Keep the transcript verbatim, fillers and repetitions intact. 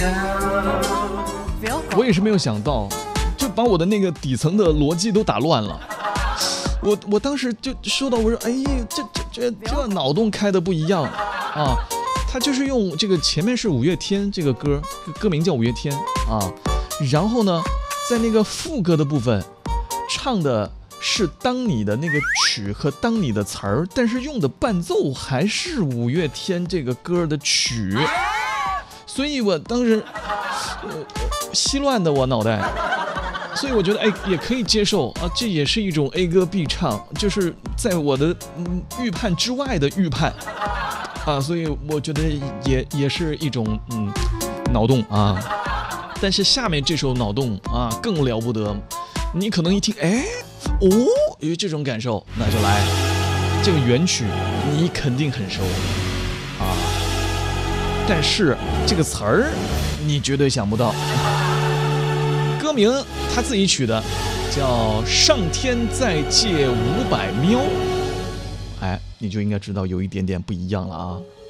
我也是没有想到，就把我的那个底层的逻辑都打乱了。我我当时就说到，我说，哎，这这这这脑洞开的不一样啊！他就是用这个前面是五月天这个歌，歌名叫五月天啊，然后呢，在那个副歌的部分，唱的是当你的那个曲和当你的词儿，但是用的伴奏还是五月天这个歌的曲，所以我当时呃稀乱的我脑袋。所以我觉得，哎，也可以接受啊，这也是一种 A 歌必唱，就是在我的嗯预判之外的预判啊，所以我觉得也也是一种嗯脑洞啊。但是下面这首脑洞啊更了不得，你可能一听，哎，哦，有这种感受，那就来，这个原曲你肯定很熟啊，但是这个词儿你绝对想不到。歌名他自己取的，叫《上天再借五百喵》，哎，你就应该知道有一点点不一样了啊。